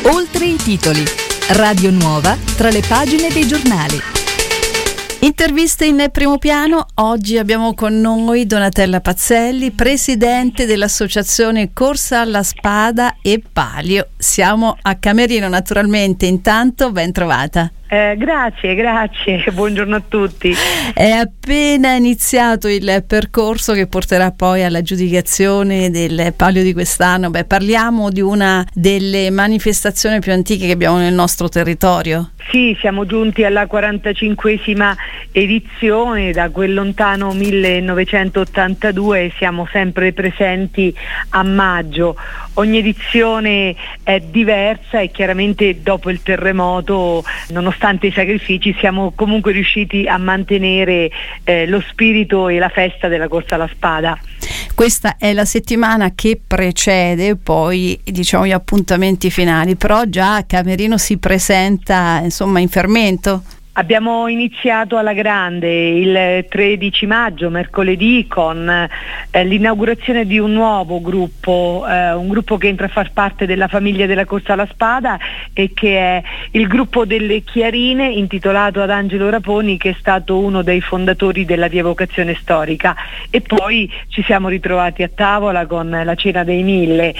Oltre i titoli. Radio Nuova tra le pagine dei giornali. Interviste in primo piano. Oggi abbiamo con noi Donatella Pazzelli, presidente dell'associazione Corsa alla Spada e Palio. Siamo a Camerino, naturalmente. Intanto ben trovata. Grazie, buongiorno a tutti. È appena iniziato il percorso che porterà poi all'aggiudicazione del Palio di quest'anno. Parliamo di una delle manifestazioni più antiche che abbiamo nel nostro territorio. Sì, siamo giunti alla 45esima edizione, da quel lontano 1982 e siamo sempre presenti a maggio. Ogni edizione è diversa e chiaramente dopo il terremoto, nonostante i sacrifici, siamo comunque riusciti a mantenere lo spirito e la festa della Corsa alla Spada. Questa è la settimana che precede poi, diciamo, gli appuntamenti finali, però già a Camerino si presenta, insomma, in fermento. Abbiamo iniziato alla grande il 13 maggio, mercoledì, con l'inaugurazione di un nuovo gruppo, un gruppo che entra a far parte della famiglia della Corsa alla Spada e che è il gruppo delle Chiarine, intitolato ad Angelo Raponi, che è stato uno dei fondatori della rievocazione storica. E poi ci siamo ritrovati a tavola con la Cena dei Mille.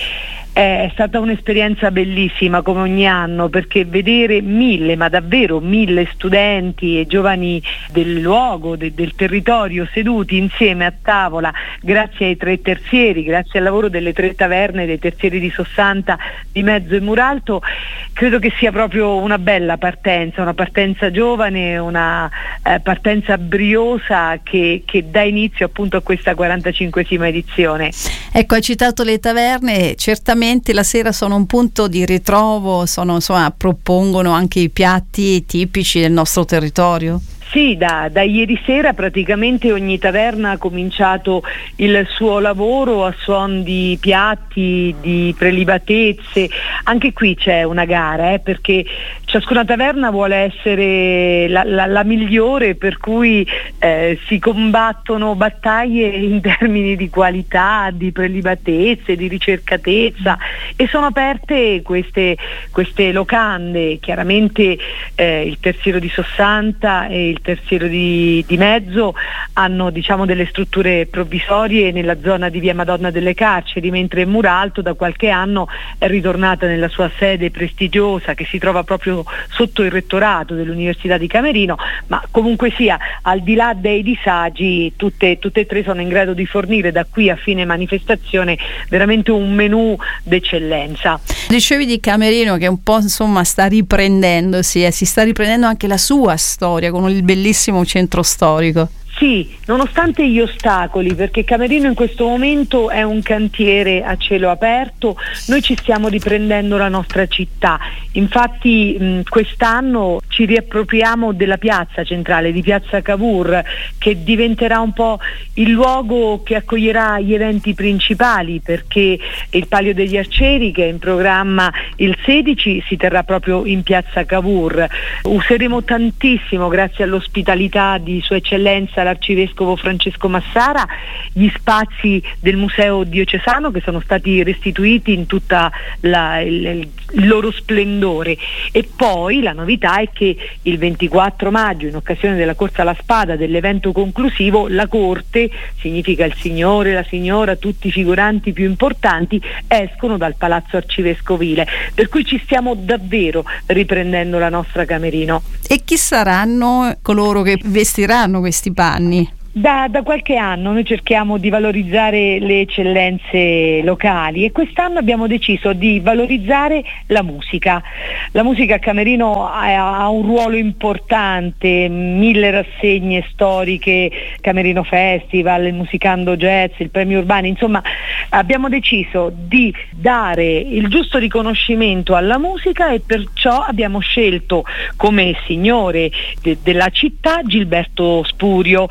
È stata un'esperienza bellissima, come ogni anno, perché vedere ma davvero 1000 studenti e giovani del luogo, del territorio, seduti insieme a tavola, grazie ai 3 terzieri, grazie al lavoro delle 3 taverne, dei terzieri di Sossanta, di Mezzo e Muralto, credo che sia proprio una bella partenza, una partenza giovane, una partenza briosa che dà inizio appunto a questa 45esima edizione. Ecco, hai citato le taverne, certamente la sera sono un punto di ritrovo, propongono anche i piatti tipici del nostro territorio. Sì, da ieri sera praticamente ogni taverna ha cominciato il suo lavoro a suon di piatti, di prelibatezze. Anche qui c'è una gara, perché ciascuna taverna vuole essere la migliore, per cui si combattono battaglie in termini di qualità, di prelibatezze, di ricercatezza, e sono aperte queste locande. Chiaramente il terziero di Sossanta e il terziero di Mezzo hanno, diciamo, delle strutture provvisorie nella zona di via Madonna delle Carceri, mentre Muralto da qualche anno è ritornata nella sua sede prestigiosa, che si trova proprio sotto il rettorato dell'Università di Camerino. Ma comunque sia, al di là dei disagi, tutte e 3 sono in grado di fornire da qui a fine manifestazione veramente un menù d'eccellenza. Dicevi di Camerino che un po', insomma, sta riprendendosi, si sta riprendendo anche la sua storia con il bellissimo centro storico. Sì, nonostante gli ostacoli, perché Camerino in questo momento è un cantiere a cielo aperto, noi ci stiamo riprendendo la nostra città. Infatti quest'anno ci riappropriamo della piazza centrale, di Piazza Cavour, che diventerà un po' il luogo che accoglierà gli eventi principali, perché il Palio degli Arcieri, che è in programma il 16, si terrà proprio in Piazza Cavour. Useremo tantissimo, grazie all'ospitalità di Sua Eccellenza l'Arcivescovo Francesco Massara, gli spazi del Museo Diocesano, che sono stati restituiti in tutta il loro splendore. E poi la novità è che il 24 maggio, in occasione della Corsa alla Spada, dell'evento conclusivo, la Corte, significa il signore, la signora, tutti i figuranti più importanti, escono dal Palazzo Arcivescovile, per cui ci stiamo davvero riprendendo la nostra Camerino. E chi saranno coloro che vestiranno questi panni? Da qualche anno noi cerchiamo di valorizzare le eccellenze locali e quest'anno abbiamo deciso di valorizzare la musica. La musica a Camerino ha un ruolo importante, 1000 rassegne storiche, Camerino Festival, il Musicando Jazz, il Premio Urbani, insomma abbiamo deciso di dare il giusto riconoscimento alla musica e perciò abbiamo scelto come signore della città Gilberto Spurio e la sua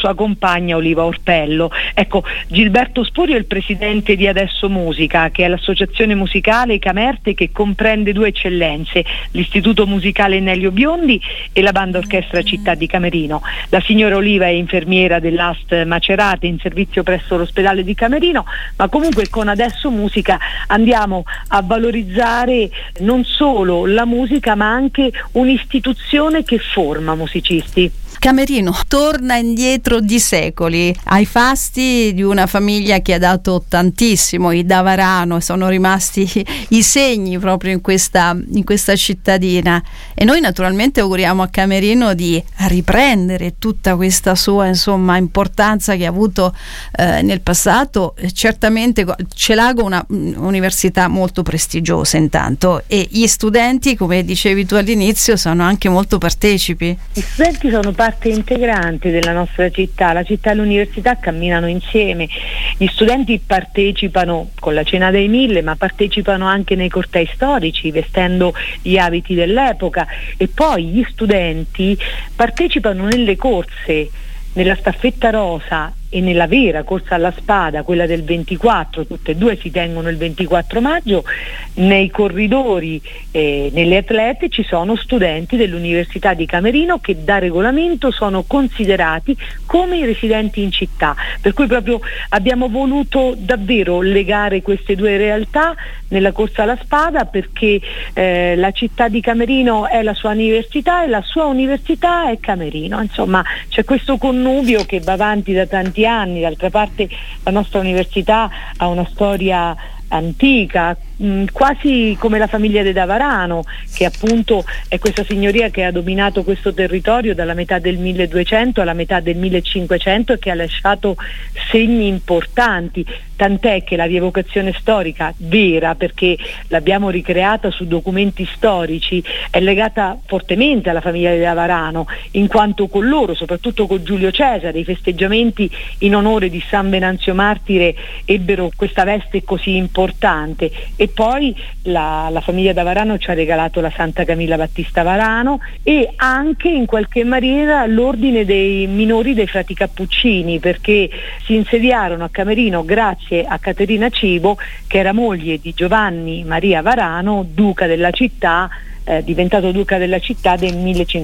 sua compagna Oliva Orpello. Ecco, Gilberto Sporio è il presidente di Adesso Musica, che è l'associazione musicale Camerte che comprende due eccellenze, l'Istituto Musicale Ennelio Biondi e la Banda Orchestra Città di Camerino. La signora Oliva è infermiera dell'AST Macerate in servizio presso l'ospedale di Camerino, ma comunque con Adesso Musica andiamo a valorizzare non solo la musica ma anche un'istituzione che forma musicisti. Camerino torna indietro di secoli, ai fasti di una famiglia che ha dato tantissimo, i Davarano, sono rimasti i segni proprio in questa cittadina, e noi naturalmente auguriamo a Camerino di riprendere tutta questa sua importanza che ha avuto nel passato. Certamente Celago è una università molto prestigiosa intanto, e gli studenti, come dicevi tu all'inizio, sono anche molto partecipi. Gli studenti sono parte integrante della nostra città, la città e l'università camminano insieme, gli studenti partecipano con la Cena dei Mille, ma partecipano anche nei cortei storici vestendo gli abiti dell'epoca, e poi gli studenti partecipano nelle corse, nella staffetta rosa e nella vera corsa alla spada, quella del 24, tutte e due si tengono il 24 maggio, nei corridori nelle atlete ci sono studenti dell'Università di Camerino che da regolamento sono considerati come i residenti in città, per cui proprio abbiamo voluto davvero legare queste due realtà nella corsa alla spada, perché la città di Camerino è la sua università e la sua università è Camerino, insomma c'è questo connubio che va avanti da tanti anni. D'altra parte la nostra università ha una storia antica, quasi come la famiglia de Davarano, che appunto è questa signoria che ha dominato questo territorio dalla metà del 1200 alla metà del 1500 e che ha lasciato segni importanti, tant'è che la rievocazione storica vera, perché l'abbiamo ricreata su documenti storici, è legata fortemente alla famiglia de Davarano, in quanto con loro, soprattutto con Giulio Cesare, i festeggiamenti in onore di San Venanzio Martire ebbero questa veste così importante. E poi la famiglia Davarano ci ha regalato la Santa Camilla Battista Varano e anche in qualche maniera l'ordine dei minori dei frati cappuccini, perché si insediarono a Camerino grazie a Caterina Cibo, che era moglie di Giovanni Maria Varano, duca della città, diventato duca della città del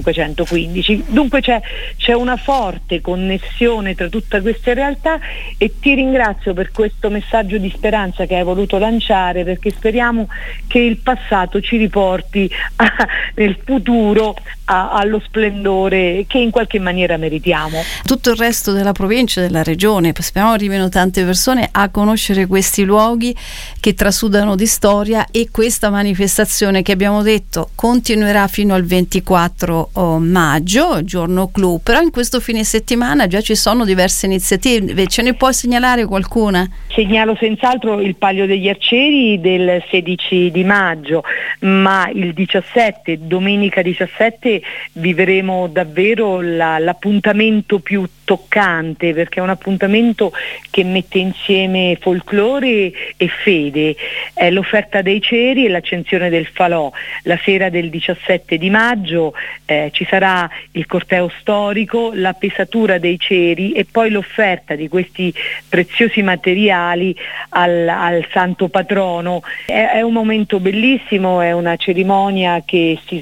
1515. Dunque c'è una forte connessione tra tutte queste realtà, e ti ringrazio per questo messaggio di speranza che hai voluto lanciare, perché speriamo che il passato ci riporti nel futuro allo splendore che in qualche maniera meritiamo. Tutto il resto della provincia, della regione, speriamo arrivino tante persone a conoscere questi luoghi che trasudano di storia, e questa manifestazione che abbiamo detto continuerà fino al 24 maggio, giorno clou, però in questo fine settimana già ci sono diverse iniziative, ce ne puoi segnalare qualcuna? Segnalo senz'altro il Palio degli Arcieri del 16 di maggio, ma il 17, domenica 17, vivremo davvero l'appuntamento più toccante, perché è un appuntamento che mette insieme folklore e fede. È l'offerta dei ceri e l'accensione del falò. La sera del 17 di maggio ci sarà il corteo storico, la pesatura dei ceri e poi l'offerta di questi preziosi materiali al santo patrono. È un momento bellissimo, è una cerimonia che si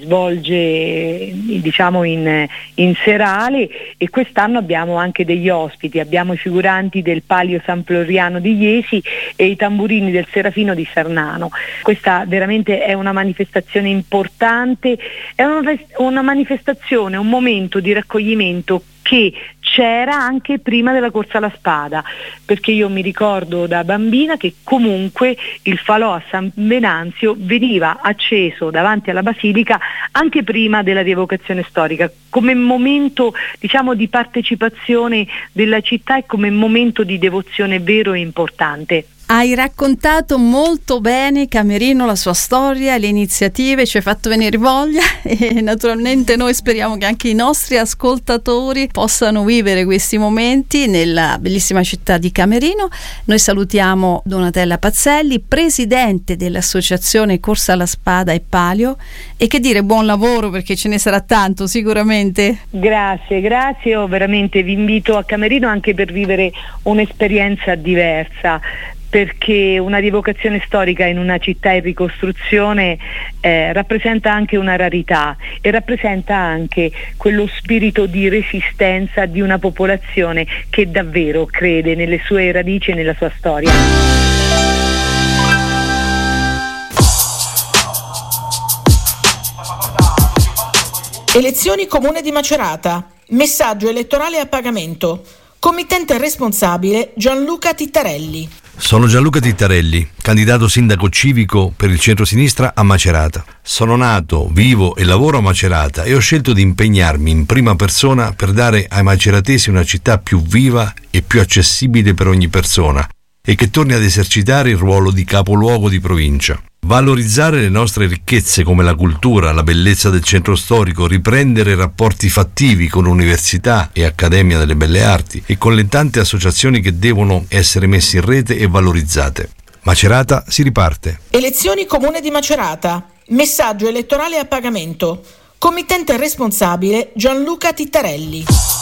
svolge diciamo in serale, e quest'anno abbiamo anche degli ospiti, abbiamo i figuranti del Palio San Floriano di Iesi e i tamburini del Serafino di Sarnano. Questa veramente è una manifestazione importante, è una manifestazione, un momento di raccoglimento che c'era anche prima della corsa alla spada, perché io mi ricordo da bambina che comunque il falò a San Venanzio veniva acceso davanti alla basilica anche prima della rievocazione storica, come momento diciamo di partecipazione della città e come momento di devozione vero e importante. Hai raccontato molto bene Camerino, la sua storia, le iniziative, ci hai fatto venire voglia, e naturalmente noi speriamo che anche i nostri ascoltatori possano vivere questi momenti nella bellissima città di Camerino. Noi salutiamo Donatella Pazzelli, presidente dell'associazione Corsa alla Spada e Palio, e che dire buon buon lavoro, perché ce ne sarà tanto sicuramente. Grazie, io veramente vi invito a Camerino anche per vivere un'esperienza diversa, perché una rievocazione storica in una città in ricostruzione rappresenta anche una rarità e rappresenta anche quello spirito di resistenza di una popolazione che davvero crede nelle sue radici e nella sua storia. Elezioni Comune di Macerata. Messaggio elettorale a pagamento. Committente responsabile Gianluca Tittarelli. Sono Gianluca Tittarelli, candidato sindaco civico per il centrosinistra a Macerata. Sono nato, vivo e lavoro a Macerata e ho scelto di impegnarmi in prima persona per dare ai maceratesi una città più viva e più accessibile per ogni persona e che torni ad esercitare il ruolo di capoluogo di provincia. Valorizzare le nostre ricchezze come la cultura, la bellezza del centro storico, riprendere rapporti fattivi con università e Accademia delle Belle Arti e con le tante associazioni che devono essere messe in rete e valorizzate. Macerata si riparte. Elezioni Comune di Macerata. Messaggio elettorale a pagamento. Committente responsabile Gianluca Tittarelli.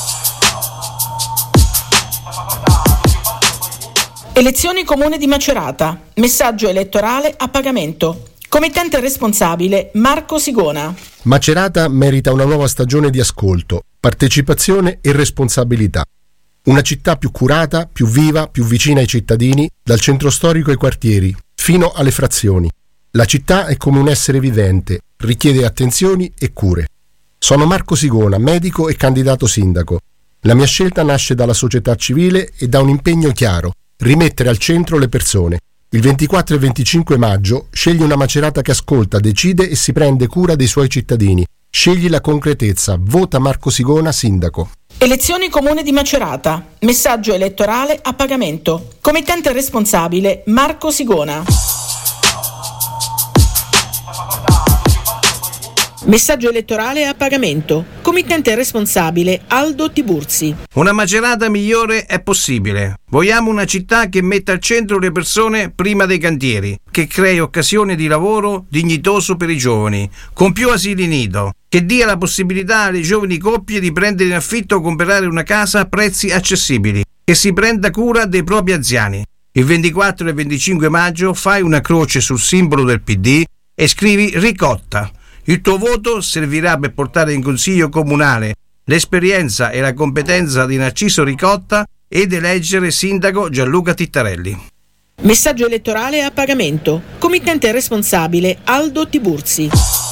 Elezioni Comune di Macerata. Messaggio elettorale a pagamento. Committente responsabile Marco Sigona. Macerata merita una nuova stagione di ascolto, partecipazione e responsabilità. Una città più curata, più viva, più vicina ai cittadini, dal centro storico ai quartieri, fino alle frazioni. La città è come un essere vivente, richiede attenzioni e cure. Sono Marco Sigona, medico e candidato sindaco. La mia scelta nasce dalla società civile e da un impegno chiaro: rimettere al centro le persone. Il 24 e 25 maggio scegli una Macerata che ascolta, decide e si prende cura dei suoi cittadini. Scegli la concretezza. Vota Marco Sigona sindaco. Elezioni Comune di Macerata. Messaggio elettorale a pagamento. Committente responsabile Marco Sigona. Messaggio elettorale a pagamento. Committente responsabile Aldo Tiburzi. Una Macerata migliore è possibile. Vogliamo una città che metta al centro le persone prima dei cantieri, che crei occasioni di lavoro dignitoso per i giovani, con più asili nido, che dia la possibilità alle giovani coppie di prendere in affitto o comprare una casa a prezzi accessibili, che si prenda cura dei propri anziani. Il 24 e 25 maggio fai una croce sul simbolo del PD e scrivi Ricotta. Il tuo voto servirà per portare in consiglio comunale l'esperienza e la competenza di Narciso Ricotta ed eleggere sindaco Gianluca Tittarelli. Messaggio elettorale a pagamento. Committente responsabile Aldo Tiburzi.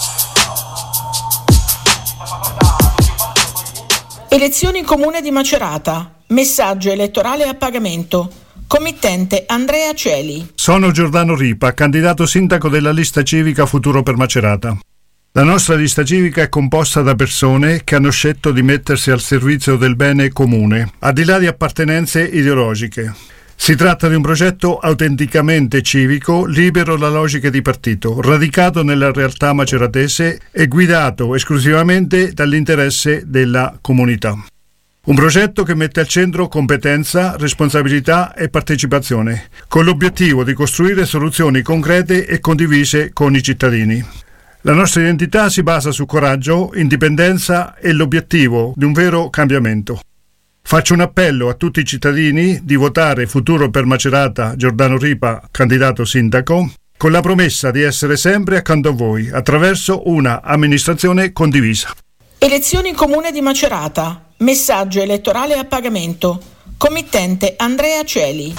Elezioni Comune di Macerata. Messaggio elettorale a pagamento. Committente Andrea Celi. Sono Giordano Ripa, candidato sindaco della lista civica Futuro per Macerata. La nostra lista civica è composta da persone che hanno scelto di mettersi al servizio del bene comune, al di là di appartenenze ideologiche. Si tratta di un progetto autenticamente civico, libero da logiche di partito, radicato nella realtà maceratese e guidato esclusivamente dall'interesse della comunità. Un progetto che mette al centro competenza, responsabilità e partecipazione, con l'obiettivo di costruire soluzioni concrete e condivise con i cittadini. La nostra identità si basa su coraggio, indipendenza e l'obiettivo di un vero cambiamento. Faccio un appello a tutti i cittadini di votare Futuro per Macerata Giordano Ripa, candidato sindaco, con la promessa di essere sempre accanto a voi attraverso una amministrazione condivisa. Elezioni Comune di Macerata. Messaggio elettorale a pagamento. Committente Andrea Celi.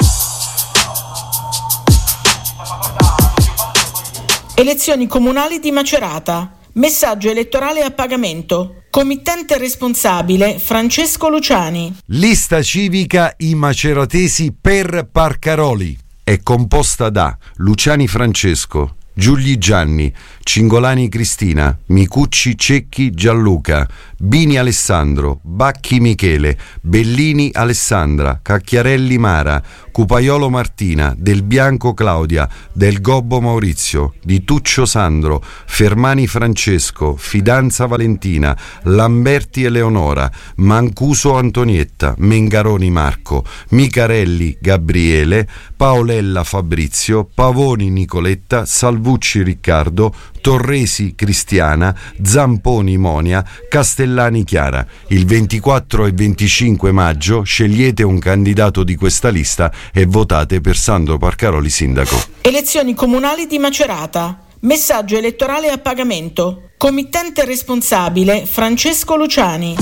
Elezioni comunali di Macerata. Messaggio elettorale a pagamento. Committente responsabile Francesco Luciani. Lista civica I Maceratesi per Parcaroli. È composta da Luciani Francesco, Giugli Gianni, Cingolani Cristina, Micucci Cecchi Gianluca, Bini Alessandro, Bacchi Michele, Bellini Alessandra, Cacchiarelli Mara, Cupaiolo Martina, Del Bianco Claudia, Del Gobbo Maurizio, Di Tuccio Sandro, Fermani Francesco, Fidanza Valentina, Lamberti Eleonora, Mancuso Antonietta, Mengaroni Marco, Micarelli Gabriele, Paolella Fabrizio, Pavoni Nicoletta, Salvucci Riccardo, Torresi Cristiana, Zamponi Monia, Castellani Chiara. Il 24 e 25 maggio scegliete un candidato di questa lista e votate per Sandro Parcaroli sindaco. Elezioni comunali di Macerata. Messaggio elettorale a pagamento. Committente responsabile Francesco Luciani.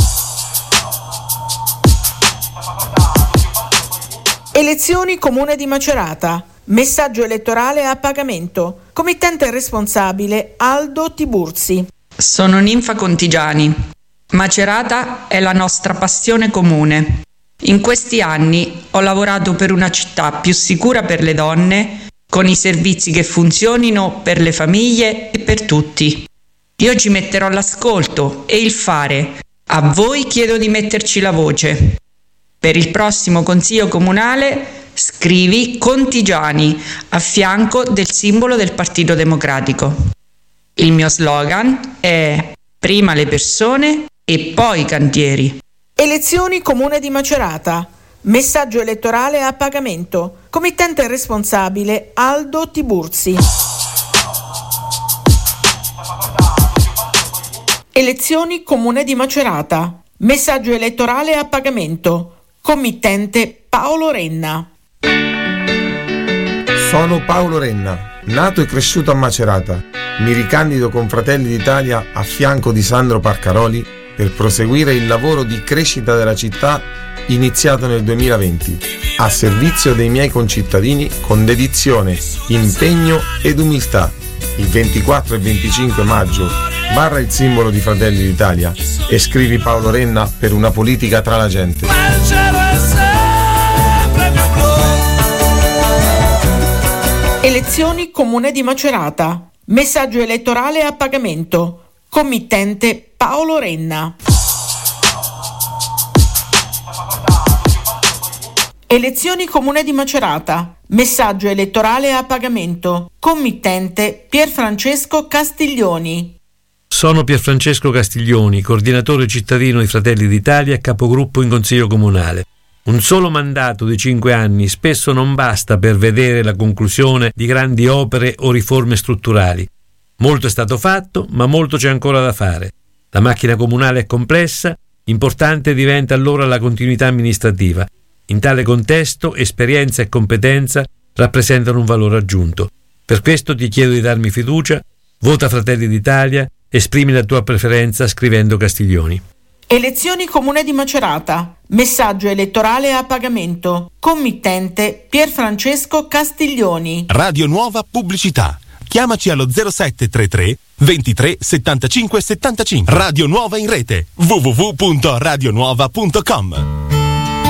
Elezioni comune di Macerata. Messaggio elettorale a pagamento. Committente responsabile Aldo Tiburzi. Sono Ninfa Contigiani. Macerata è la nostra passione comune. In questi anni ho lavorato per una città più sicura per le donne, con i servizi che funzionino per le famiglie e per tutti. Io ci metterò l'ascolto e il fare. A voi chiedo di metterci la voce. Per il prossimo Consiglio Comunale scrivi Contigiani a fianco del simbolo del Partito Democratico. Il mio slogan è prima le persone e poi i cantieri. Elezioni comune di Macerata. Messaggio elettorale a pagamento. Committente responsabile Aldo Tiburzi. Elezioni comune di Macerata. Messaggio elettorale a pagamento. Committente Paolo Renna. Sono Paolo Renna, nato e cresciuto a Macerata. Mi ricandido con Fratelli d'Italia a fianco di Sandro Parcaroli per proseguire il lavoro di crescita della città iniziato nel 2020, a servizio dei miei concittadini con dedizione, impegno ed umiltà. Il 24 e 25 maggio barra il simbolo di Fratelli d'Italia e scrivi Paolo Renna per una politica tra la gente. Elezioni comune di Macerata. Messaggio elettorale a pagamento. Committente Paolo Renna. Elezioni comune di Macerata. Messaggio elettorale a pagamento. Committente Pierfrancesco Castiglioni. Sono Pierfrancesco Castiglioni, coordinatore cittadino di Fratelli d'Italia e capogruppo in Consiglio Comunale. Un solo mandato di 5 anni spesso non basta per vedere la conclusione di grandi opere o riforme strutturali. Molto è stato fatto, ma molto c'è ancora da fare. La macchina comunale è complessa, importante diventa allora la continuità amministrativa. In tale contesto, esperienza e competenza rappresentano un valore aggiunto. Per questo ti chiedo di darmi fiducia, vota Fratelli d'Italia, esprimi la tua preferenza scrivendo Castiglioni. Elezioni comune di Macerata. Messaggio elettorale a pagamento. Committente Pierfrancesco Castiglioni. Radio Nuova Pubblicità. Chiamaci allo 0733 23 75 75. Radio Nuova in rete. www.radionuova.com.